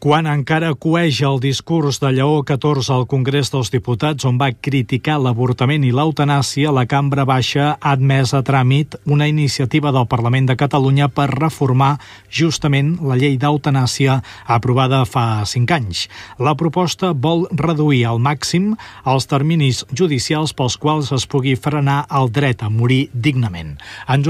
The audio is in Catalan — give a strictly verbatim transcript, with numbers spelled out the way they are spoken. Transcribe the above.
Quan encara coeix el discurs de Lleó catorze al Congrés dels Diputats, on va criticar l'avortament i l'eutanàsia, la Cambra Baixa ha admès a tràmit una iniciativa del Parlament de Catalunya per reformar justament la llei d'eutanàsia aprovada fa cinc anys. La proposta vol reduir al màxim els terminis judicials pels quals es pugui frenar el dret a morir dignament. En